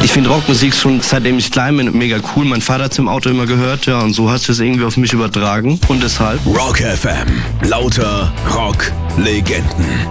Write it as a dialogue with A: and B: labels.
A: Ich finde Rockmusik schon seitdem ich klein bin mega cool. Mein Vater hat es im Auto immer gehört, ja, und so hast du es irgendwie auf mich übertragen und deshalb.
B: Rock FM, lauter Rock-Legenden.